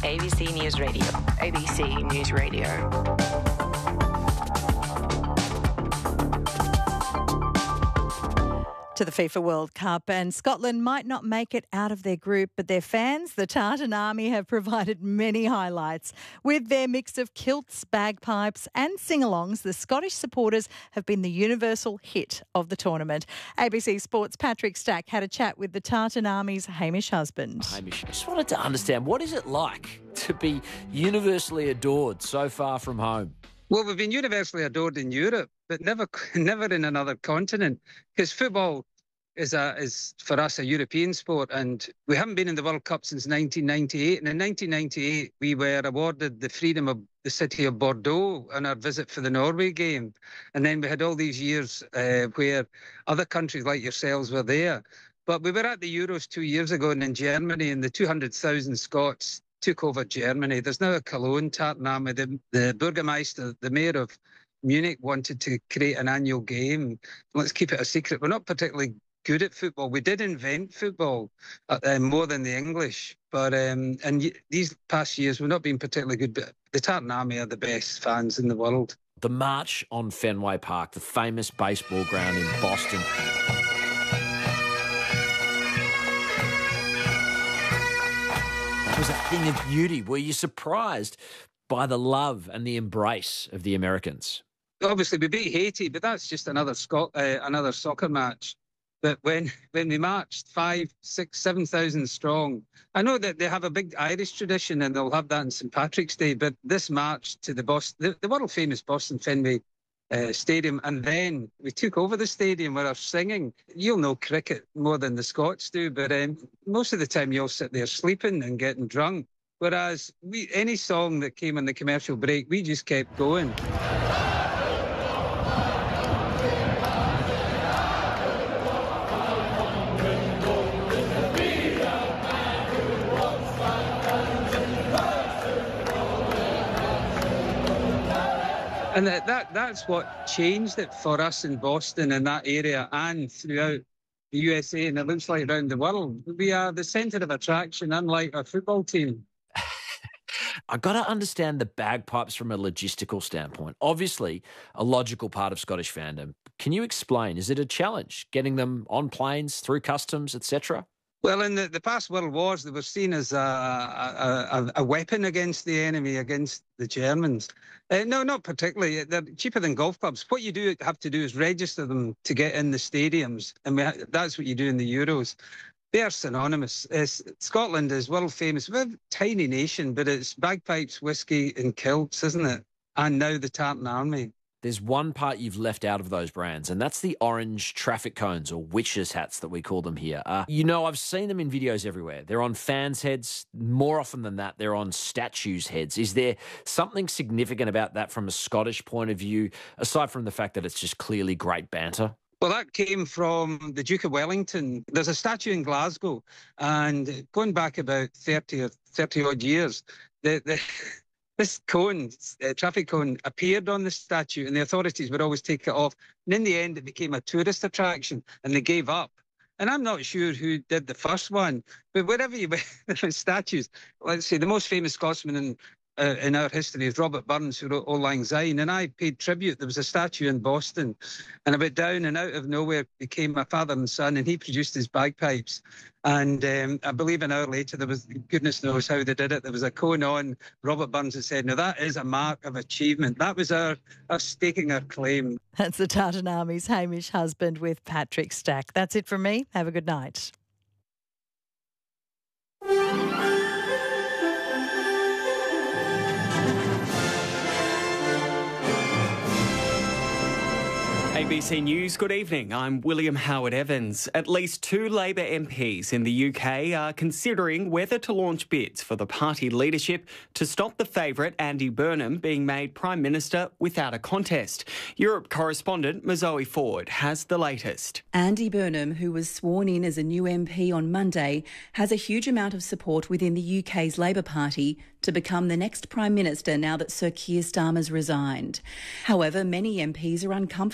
ABC News Radio. ABC News Radio. To the FIFA World Cup, and Scotland might not make it out of their group, but their fans, the Tartan Army, have provided many highlights. With their mix of kilts, bagpipes and sing-alongs, the Scottish supporters have been the universal hit of the tournament. ABC Sport's Patrick Stack had a chat with the Tartan Army's Hamish husband. Hamish, I just wanted to understand, what is it like to be universally adored so far from home? Well, we've been universally adored in Europe, but never in another continent, because football is for us a European sport, and we haven't been in the World Cup since 1998. And in 1998, we were awarded the freedom of the city of Bordeaux on our visit for the Norway game. And then we had all these years where other countries like yourselves were there. But we were at the Euros 2 years ago and in Germany, and the 200,000 Scots took over Germany. There's now a Cologne Tartan Army. The Bürgermeister, the mayor of Munich, wanted to create an annual game. Let's keep it a secret. We're not particularly good at football. We did invent football more than the English, but and these past years we've not been particularly good. But the Tartan Army are the best fans in the world. The march on Fenway Park, the famous baseball ground in Boston. That was a thing of beauty. Were you surprised by the love and the embrace of the Americans? Obviously, we beat Haiti, but that's just another soccer match. But when we marched 5,000, 6,000, 7,000 strong, I know that they have a big Irish tradition and they'll have that on St. Patrick's Day, but this march to the world-famous Boston Fenway Stadium, and then we took over the stadium with our singing. You'll know cricket more than the Scots do, but most of the time you'll sit there sleeping and getting drunk. Whereas any song that came on the commercial break, we just kept going. And that's what changed it for us in Boston and that area and throughout the USA, and it looks like around the world. We are the centre of attraction, unlike our football team. I've got to understand the bagpipes from a logistical standpoint. Obviously, a logical part of Scottish fandom. Can you explain, is it a challenge getting them on planes, through customs, etc.? Well, in the past world wars, they were seen as a weapon against the enemy, against the Germans. No, not particularly. They're cheaper than golf clubs. What you have to do is register them to get in the stadiums, and that's what you do in the Euros. They are synonymous. Scotland is world famous. We're a tiny nation, but it's bagpipes, whiskey and kilts, isn't it? And now the Tartan Army. There's one part you've left out of those brands, and that's the orange traffic cones, or witches' hats that we call them here. I've seen them in videos everywhere. They're on fans' heads. More often than that, they're on statues' heads. Is there something significant about that from a Scottish point of view, aside from the fact that it's just clearly great banter? Well, that came from the Duke of Wellington. There's a statue in Glasgow, and going back about 30 odd years, this traffic cone, appeared on the statue, and the authorities would always take it off. And in the end, it became a tourist attraction, and they gave up. And I'm not sure who did the first one, but wherever you went, there were statues. Let's say the most famous Scotsman in our history is Robert Burns, who wrote Auld Lang Syne, and I paid tribute. There was a statue in Boston, and I went down, and out of nowhere became my father and son, and he produced his bagpipes. And I believe an hour later, there was, goodness knows how they did it, there was a cone on. Robert Burns had said, "Now that is a mark of achievement." That was our staking our claim. That's the Tartan Army's Hamish husband with Patrick Stack. That's it from me. Have a good night. ABC News, good evening. I'm William Howard Evans. At least 2 Labor MPs in the UK are considering whether to launch bids for the party leadership to stop the favourite Andy Burnham being made Prime Minister without a contest. Europe correspondent Mazoe Ford has the latest. Andy Burnham, who was sworn in as a new MP on Monday, has a huge amount of support within the UK's Labor Party to become the next Prime Minister now that Sir Keir Starmer's resigned. However, many MPs are uncomfortable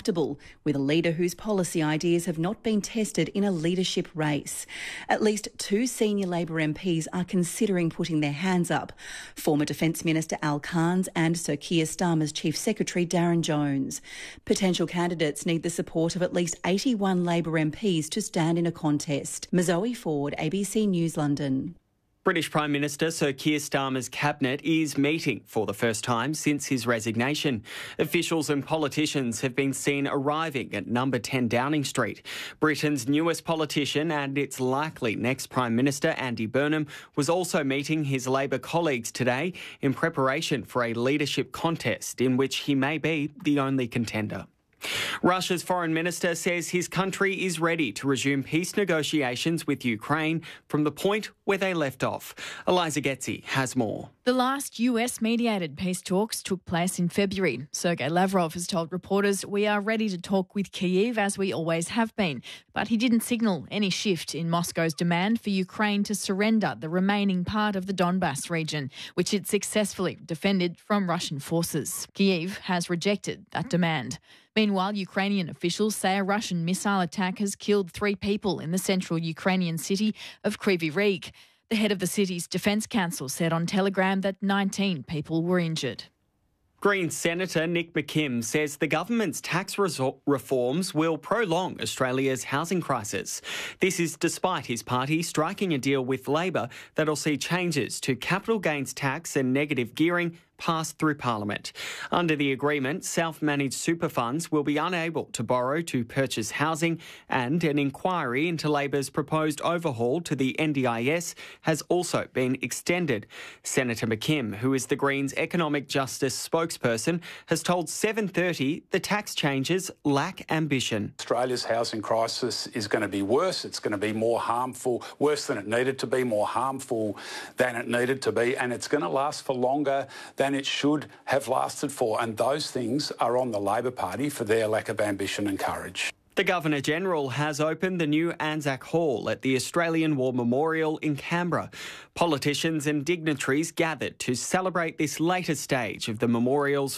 with a leader whose policy ideas have not been tested in a leadership race. At least 2 senior Labor MPs are considering putting their hands up. Former Defence Minister Al Cairns and Sir Keir Starmer's Chief Secretary Darren Jones. Potential candidates need the support of at least 81 Labor MPs to stand in a contest. Mazoe Ford, ABC News, London. British Prime Minister Sir Keir Starmer's cabinet is meeting for the first time since his resignation. Officials and politicians have been seen arriving at number 10 Downing Street. Britain's newest politician and its likely next Prime Minister, Andy Burnham, was also meeting his Labor colleagues today in preparation for a leadership contest in which he may be the only contender. Russia's foreign minister says his country is ready to resume peace negotiations with Ukraine from the point where they left off. Eliza Getzi has more. The last US-mediated peace talks took place in February. Sergei Lavrov has told reporters, "We are ready to talk with Kyiv as we always have been." But he didn't signal any shift in Moscow's demand for Ukraine to surrender the remaining part of the Donbas region, which it successfully defended from Russian forces. Kyiv has rejected that demand. Meanwhile, Ukrainian officials say a Russian missile attack has killed 3 people in the central Ukrainian city of Kryvyi Rih. The head of the city's Defence Council said on Telegram that 19 people were injured. Greens Senator Nick McKim says the government's tax reforms will prolong Australia's housing crisis. This is despite his party striking a deal with Labor that'll see changes to capital gains tax and negative gearing passed through Parliament. Under the agreement, self-managed super funds will be unable to borrow to purchase housing, and an inquiry into Labor's proposed overhaul to the NDIS has also been extended. Senator McKim, who is the Greens' economic justice spokesperson, has told 7:30 the tax changes lack ambition. Australia's housing crisis is going to be worse. It's going to be more harmful, worse than it needed to be, more harmful than it needed to be, and it's going to last for longer than it should have lasted for. And those things are on the Labor Party for their lack of ambition and courage. The Governor-General has opened the new Anzac Hall at the Australian War Memorial in Canberra. Politicians and dignitaries gathered to celebrate this latest stage of the memorial's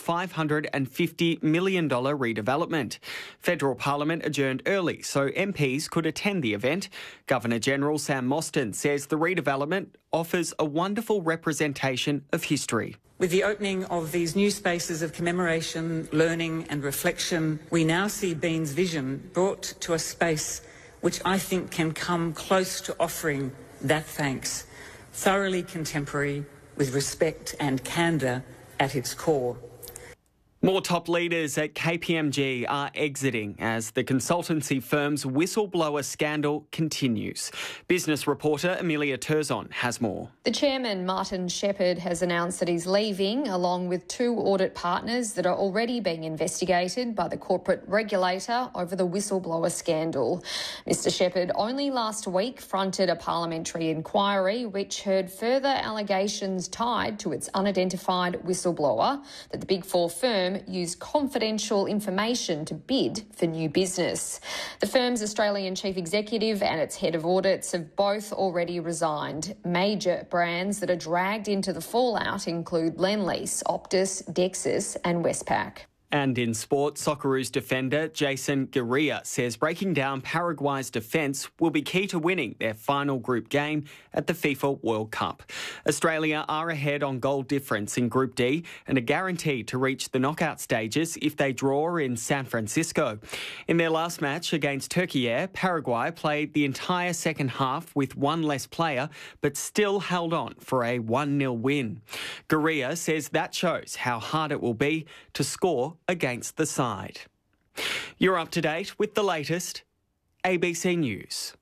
$550 million redevelopment. Federal Parliament adjourned early so MPs could attend the event. Governor-General Sam Mostyn says the redevelopment offers a wonderful representation of history. With the opening of these new spaces of commemoration, learning and reflection, we now see Bean's vision brought to a space which I think can come close to offering that thanks, thoroughly contemporary, with respect and candour at its core. More top leaders at KPMG are exiting as the consultancy firm's whistleblower scandal continues. Business reporter Amelia Turzon has more. The chairman, Martin Shepherd, has announced that he's leaving, along with 2 audit partners that are already being investigated by the corporate regulator over the whistleblower scandal. Mr Shepherd only last week fronted a parliamentary inquiry which heard further allegations tied to its unidentified whistleblower that the Big Four firm used confidential information to bid for new business. The firm's Australian chief executive and its head of audits have both already resigned. Major brands that are dragged into the fallout include Lendlease, Optus, Dexus and Westpac. And in sport, Socceroos defender Jason Guerrilla says breaking down Paraguay's defence will be key to winning their final group game at the FIFA World Cup. Australia are ahead on goal difference in Group D and are guaranteed to reach the knockout stages if they draw in San Francisco. In their last match against Turkey, Paraguay played the entire second half with 1 less player but still held on for a 1-0 win. Guerrilla says that shows how hard it will be to score against the side. You're up to date with the latest ABC News.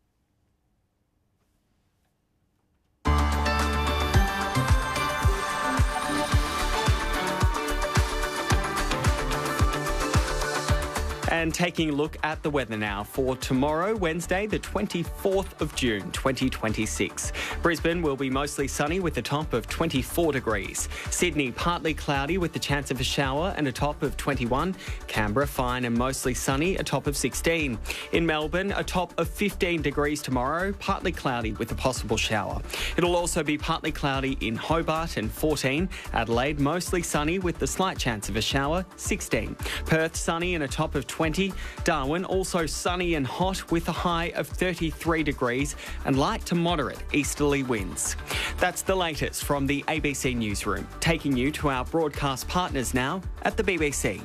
And taking a look at the weather now for tomorrow, Wednesday, the 24th of June, 2026. Brisbane will be mostly sunny with a top of 24 degrees. Sydney, partly cloudy with the chance of a shower and a top of 21. Canberra, fine and mostly sunny, a top of 16. In Melbourne, a top of 15 degrees tomorrow, partly cloudy with a possible shower. It'll also be partly cloudy in Hobart and 14. Adelaide, mostly sunny with the slight chance of a shower, 16. Perth, sunny and a top of 20. 20. Darwin also sunny and hot with a high of 33 degrees and light to moderate easterly winds. That's the latest from the ABC Newsroom, taking you to our broadcast partners now at the BBC.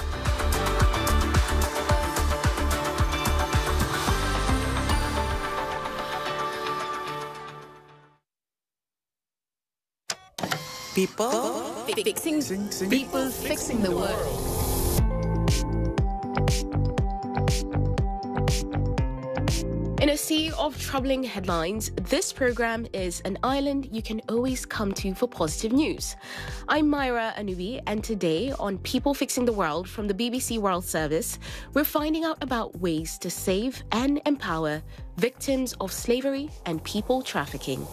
People fixing the world. In a sea of troubling headlines, this program is an island you can always come to for positive news. I'm Myra Anubi, and today on People Fixing the World from the BBC World Service, we're finding out about ways to save and empower victims of slavery and people trafficking.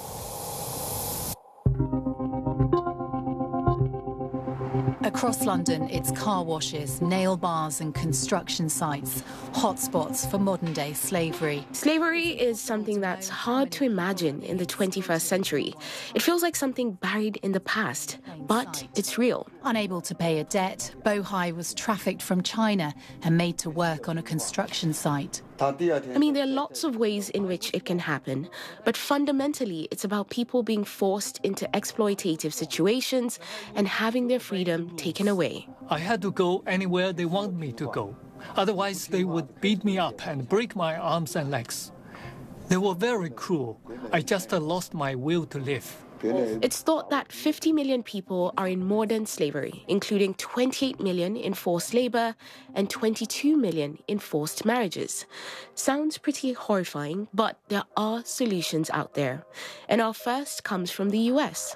Across London, it's car washes, nail bars and construction sites, hotspots for modern-day slavery. Slavery is something that's hard to imagine in the 21st century. It feels like something buried in the past, but it's real. Unable to pay a debt, Bohai was trafficked from China and made to work on a construction site. I mean, there are lots of ways in which it can happen, but fundamentally it's about people being forced into exploitative situations and having their freedom taken away. I had to go anywhere they want me to go. Otherwise, they would beat me up and break my arms and legs. They were very cruel. I just lost my will to live. It's thought that 50 million people are in modern slavery, including 28 million in forced labor and 22 million in forced marriages. Sounds pretty horrifying, but there are solutions out there. And our first comes from the US.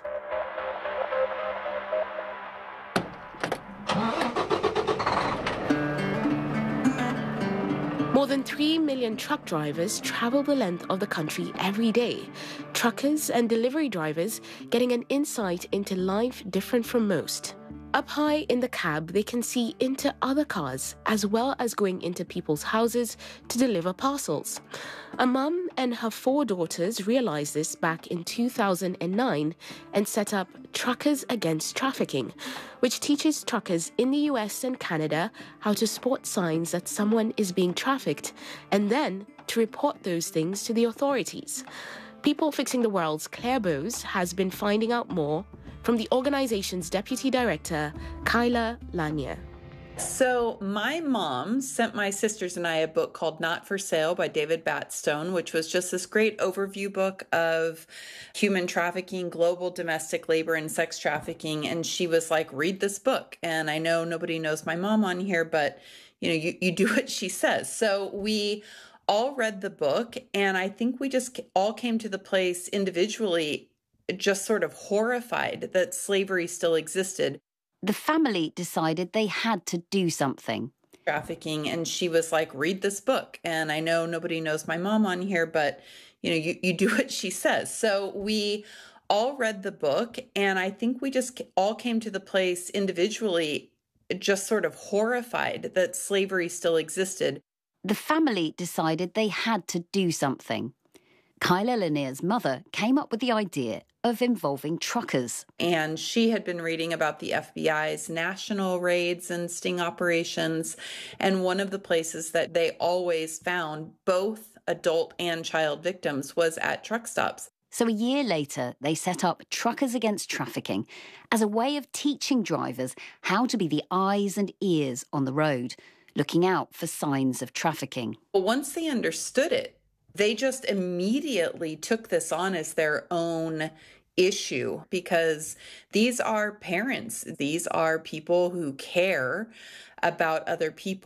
More than 3 million truck drivers travel the length of the country every day. Truckers and delivery drivers getting an insight into life different from most. Up high in the cab, they can see into other cars, as well as going into people's houses to deliver parcels. A mum and her 4 daughters realized this back in 2009 and set up Truckers Against Trafficking, which teaches truckers in the US and Canada how to spot signs that someone is being trafficked and then to report those things to the authorities. People Fixing the World's Claire Bowes has been finding out more from the organization's deputy director, Kyla Lanier. So my mom sent my sisters and I a book called Not for Sale by David Batstone, which was just this great overview book of human trafficking, global domestic labor, and sex trafficking. And she was like, read this book. And I know nobody knows my mom on here, but you do what she says. So we all read the book, and I think we just all came to the place individually just sort of horrified that slavery still existed. The family decided they had to do something. Trafficking, and she was like, read this book. And I know nobody knows my mom on here, but you do what she says. So we all read the book, and I think we just all came to the place individually just sort of horrified that slavery still existed. The family decided they had to do something. Kyla Lanier's mother came up with the idea of involving truckers. And she had been reading about the FBI's national raids and sting operations. And one of the places that they always found both adult and child victims was at truck stops. So a year later, they set up Truckers Against Trafficking as a way of teaching drivers how to be the eyes and ears on the road, looking out for signs of trafficking. Well, once they understood it, they just immediately took this on as their own issue, because these are parents. These are people who care about other people.